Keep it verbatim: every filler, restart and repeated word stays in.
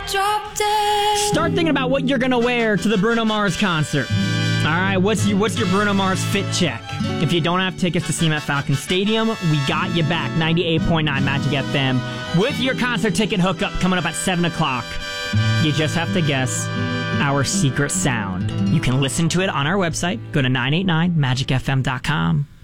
drop dead. Start thinking about what you're going to wear to the Bruno Mars concert. All right, what's your, what's your Bruno Mars fit check? If you don't have tickets to see him at Falcon Stadium, we got you back. ninety-eight point nine Magic F M with your concert ticket hookup coming up at seven o'clock. You just have to guess our secret sound. You can listen to it on our website. Go to nine eighty-nine magic f m dot com.